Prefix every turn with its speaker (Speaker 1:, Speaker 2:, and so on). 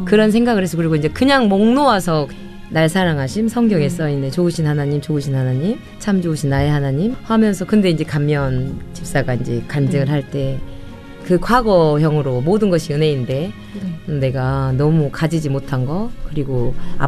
Speaker 1: 그런 생각을 해서 그리고 이제 그냥 목 놓아서 날 사랑하심 성경에 써있네 좋으신 하나님 참 좋으신 나의 하나님 하면서 근데 이제 감면 집사가 이제 간증을 할 때 그 과거형으로 모든 것이 은혜인데 내가 너무 가지지 못한 거 그리고